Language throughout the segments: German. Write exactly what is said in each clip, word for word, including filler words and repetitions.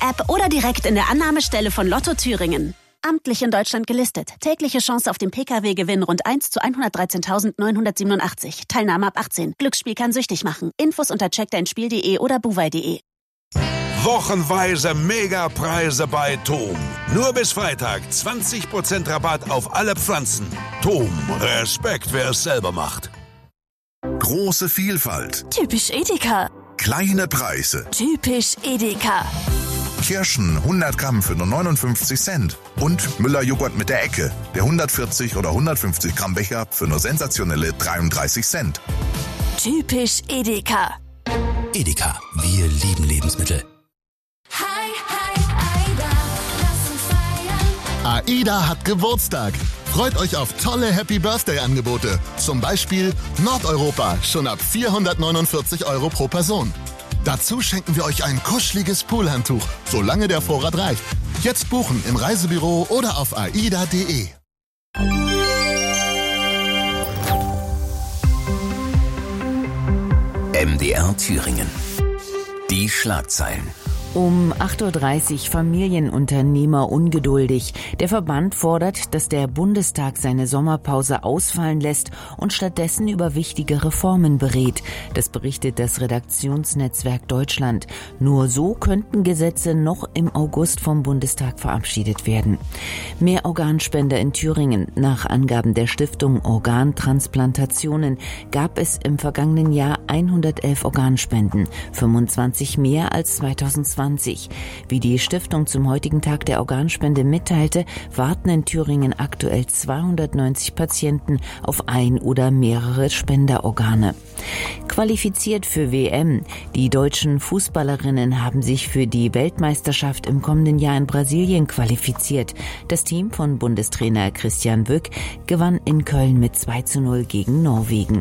App oder direkt in der Annahmestelle von Lotto Thüringen. Amtlich in Deutschland gelistet. Tägliche Chance auf den P K W-Gewinn rund eins zu hundertdreizehntausendneunhundertsiebenundachtzig. Teilnahme ab achtzehn. Glücksspiel kann süchtig machen. Infos unter check dein spiel punkt de oder buwei punkt de. Wochenweise Megapreise bei Thom. Nur bis Freitag zwanzig Prozent Rabatt auf alle Pflanzen. Thom, Respekt, wer es selber macht. Große Vielfalt. Typisch Edeka. Kleine Preise. Typisch Edeka. Kirschen hundert Gramm für nur neunundfünfzig Cent. Und Müller-Joghurt mit der Ecke. Der hundertvierzig oder hundertfünfzig Gramm Becher für nur sensationelle dreiunddreißig Cent. Typisch Edeka. Edeka, wir lieben Lebensmittel. AIDA hat Geburtstag. Freut euch auf tolle Happy-Birthday-Angebote. Zum Beispiel Nordeuropa, schon ab vierhundertneunundvierzig Euro pro Person. Dazu schenken wir euch ein kuscheliges Poolhandtuch, solange der Vorrat reicht. Jetzt buchen im Reisebüro oder auf aida punkt de. M D R Thüringen. Die Schlagzeilen. Um acht Uhr dreißig Familienunternehmer ungeduldig. Der Verband fordert, dass der Bundestag seine Sommerpause ausfallen lässt und stattdessen über wichtige Reformen berät. Das berichtet das Redaktionsnetzwerk Deutschland. Nur so könnten Gesetze noch im August vom Bundestag verabschiedet werden. Mehr Organspender in Thüringen. Nach Angaben der Stiftung Organtransplantationen gab es im vergangenen Jahr hundertelf Organspenden, fünfundzwanzig mehr als zweitausendzwanzig. Wie die Stiftung zum heutigen Tag der Organspende mitteilte, warten in Thüringen aktuell zweihundertneunzig Patienten auf ein oder mehrere Spenderorgane. Qualifiziert für W M. Die deutschen Fußballerinnen haben sich für die Weltmeisterschaft im kommenden Jahr in Brasilien qualifiziert. Das Team von Bundestrainer Christian Wück gewann in Köln mit zwei zu null gegen Norwegen.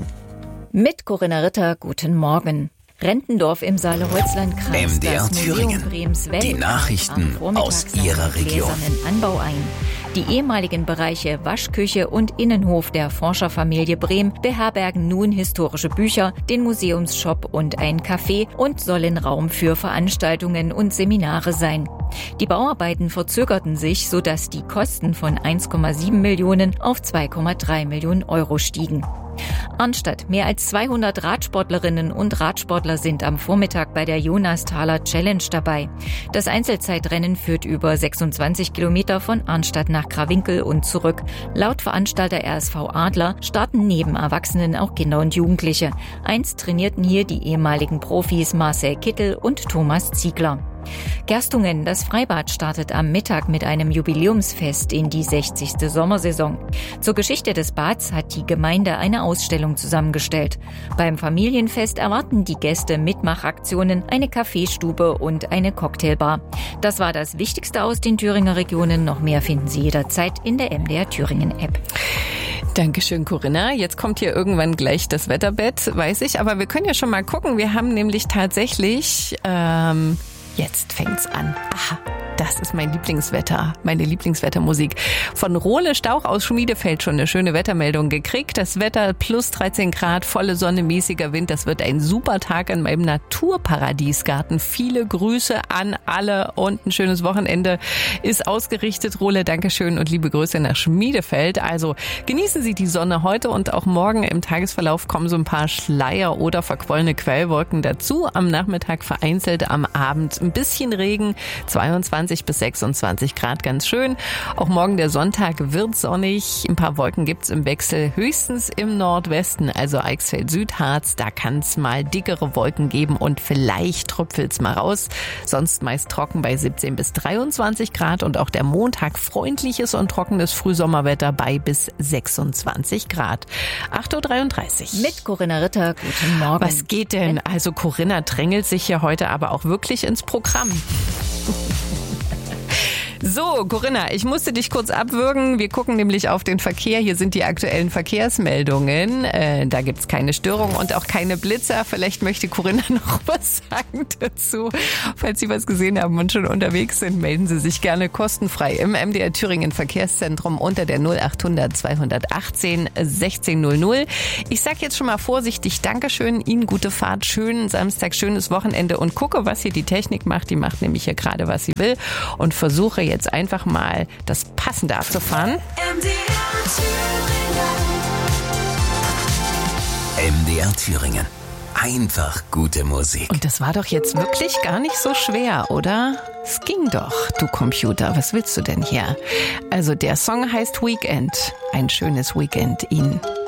Mit Corinna Ritter, guten Morgen. Rentendorf im Saale-Holzland-Kreis. M D R das Thüringen. Die Nachrichten aus Ihrer Region. Anbau ein. Die ehemaligen Bereiche Waschküche und Innenhof der Forscherfamilie Brehm beherbergen nun historische Bücher, den Museumsshop und ein Café und sollen Raum für Veranstaltungen und Seminare sein. Die Bauarbeiten verzögerten sich, sodass die Kosten von eins Komma sieben Millionen auf zwei Komma drei Millionen Euro stiegen. Arnstadt. Mehr als zweihundert Radsportlerinnen und Radsportler sind am Vormittag bei der Jonasthaler Challenge dabei. Das Einzelzeitrennen führt über sechsundzwanzig Kilometer von Arnstadt nach Krawinkel und zurück. Laut Veranstalter R S V Adler starten neben Erwachsenen auch Kinder und Jugendliche. Einst trainierten hier die ehemaligen Profis Marcel Kittel und Thomas Ziegler. Gerstungen. Das Freibad startet am Mittag mit einem Jubiläumsfest in die sechzigste Sommersaison. Zur Geschichte des Bads hat die Gemeinde eine Ausstellung zusammengestellt. Beim Familienfest erwarten die Gäste Mitmachaktionen, eine Kaffeestube und eine Cocktailbar. Das war das Wichtigste aus den Thüringer Regionen. Noch mehr finden Sie jederzeit in der M D R Thüringen App. Dankeschön, Corinna. Jetzt kommt hier irgendwann gleich das Wetterbett, weiß ich. Aber wir können ja schon mal gucken. Wir haben nämlich tatsächlich... Ähm Jetzt fängt's an. Aha, das ist mein Lieblingswetter, meine Lieblingswettermusik. Von Rohle Stauch aus Schmiedefeld schon eine schöne Wettermeldung gekriegt. Das Wetter plus dreizehn Grad, volle Sonne, mäßiger Wind. Das wird ein super Tag in meinem Naturparadiesgarten. Viele Grüße an alle und ein schönes Wochenende ist ausgerichtet. Rohle, Dankeschön und liebe Grüße nach Schmiedefeld. Also genießen Sie die Sonne heute und auch morgen. Im Tagesverlauf kommen so ein paar Schleier oder verquollene Quellwolken dazu. Am Nachmittag vereinzelt, am Abend ein bisschen Regen, zweiundzwanzig bis sechsundzwanzig Grad, ganz schön. Auch morgen der Sonntag wird sonnig. Ein paar Wolken gibt's im Wechsel, höchstens im Nordwesten, also Eichsfeld-Südharz. Da kann's mal dickere Wolken geben und vielleicht tröpfelt's mal raus. Sonst meist trocken bei siebzehn bis dreiundzwanzig Grad und auch der Montag freundliches und trockenes Frühsommerwetter bei bis sechsundzwanzig Grad. acht Uhr dreiunddreißig. Mit Corinna Ritter, guten Morgen. Was geht denn? Also Corinna drängelt sich hier heute aber auch wirklich ins Programm. So, Corinna, ich musste dich kurz abwürgen. Wir gucken nämlich auf den Verkehr. Hier sind die aktuellen Verkehrsmeldungen. Äh, da gibt's keine Störung und auch keine Blitzer. Vielleicht möchte Corinna noch was sagen dazu. Falls Sie was gesehen haben und schon unterwegs sind, melden Sie sich gerne kostenfrei im M D R Thüringen Verkehrszentrum unter der null achthundert zweihundertachtzehn sechzehn null null. Ich sag jetzt schon mal vorsichtig Dankeschön, Ihnen gute Fahrt, schönen Samstag, schönes Wochenende und gucke, was hier die Technik macht. Die macht nämlich hier gerade, was sie will und versuche jetzt einfach mal das Passende abzufahren. M D R Thüringen. M D R Thüringen. Einfach gute Musik. Und das war doch jetzt wirklich gar nicht so schwer, oder? Es ging doch, du Computer. Was willst du denn hier? Also der Song heißt Weekend. Ein schönes Weekend Ihnen.